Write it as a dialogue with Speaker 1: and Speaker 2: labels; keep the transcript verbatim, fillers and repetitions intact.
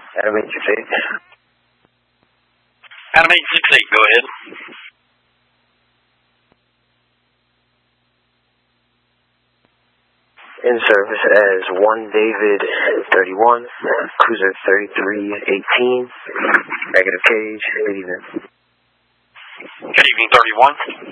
Speaker 1: Adam eight six eight.
Speaker 2: Adam eight six eight, go ahead.
Speaker 1: In service as one David thirty-one, cruiser thirty-three eighteen, negative cage, good evening.
Speaker 2: Good evening, thirty-one.